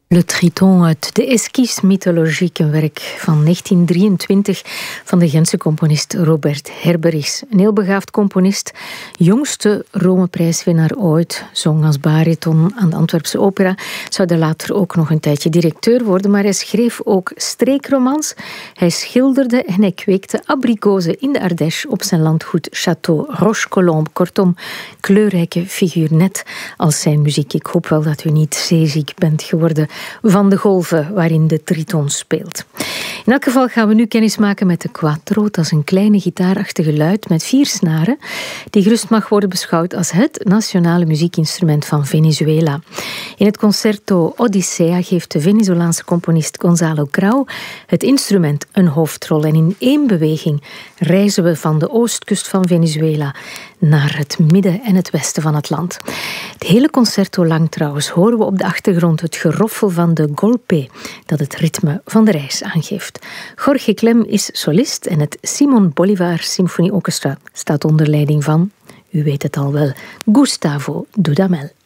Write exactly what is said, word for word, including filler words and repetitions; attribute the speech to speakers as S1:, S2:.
S1: Le Triton uit de Esquisse mythologique, een werk van negentien drieëntwintig van de Gentse componist Robert Herberichs. Een heel begaafd componist, jongste Rome-prijswinnaar ooit, zong als bariton aan de Antwerpse Opera, zou er later ook nog een tijdje directeur worden, maar hij schreef ook streekromans, hij schilderde en hij kweekte abrikozen in de Ardèche op zijn landgoed Château Rochecolombe. Kortom, kleurrijke figuur, net als zijn muziek. Ik hoop wel dat u niet zeeziek bent geworden van de golven waarin de Triton speelt. In elk geval gaan we nu kennis maken met de quattro. Dat is een kleine gitaarachtige luid met vier snaren, die gerust mag worden beschouwd als het nationale muziekinstrument van Venezuela. In het concerto Odyssea geeft de Venezolaanse componist Gonzalo Grau het instrument een hoofdrol. En in één beweging reizen we van de oostkust van Venezuela naar het midden en het westen van het land. Het hele concerto lang trouwens horen we op de achtergrond het geroffel van de golpe, dat het ritme van de reis aangeeft. Jorge Clem is solist en het Simon Bolivar Symfonieorchestra staat onder leiding van, u weet het al wel, Gustavo Dudamel.